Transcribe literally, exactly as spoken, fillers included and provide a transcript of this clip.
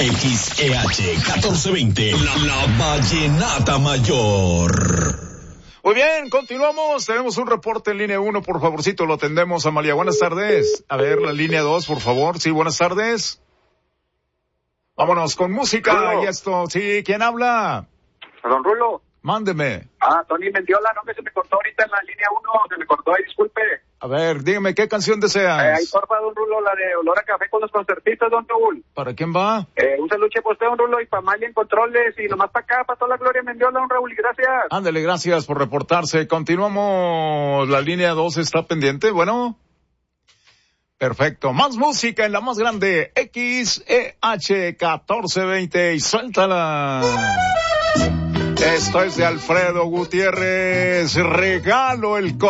X E H catorce veinte, la, la Vallenata Mayor. Muy bien, continuamos. Tenemos un reporte en línea uno, por favorcito, lo atendemos, Amalia. Buenas tardes. A ver, la línea dos, por favor. Sí, buenas tardes. Vámonos con música Rulo. y esto. Sí, ¿quién habla? Don Rulo. Mándeme. Ah, Tony Mendiola, no, que se me cortó ahorita en la línea uno, se me cortó ahí, disculpe. A ver, dígame, ¿qué canción deseas? Eh, ahí, porfa, don Rulo, la de Olor a Café con los concertistas, don Raúl. ¿Para quién va? Eh, un saluche para usted, don Rulo, y para Mali en controles, y nomás para acá, para toda la Gloria Mendiola, don Raúl, y gracias. Ándale, gracias por reportarse. Continuamos, la línea dos está pendiente, bueno. Perfecto, más música en la más grande, X E H catorce veinte, y suéltala. Esto es de Alfredo Gutiérrez, regalo el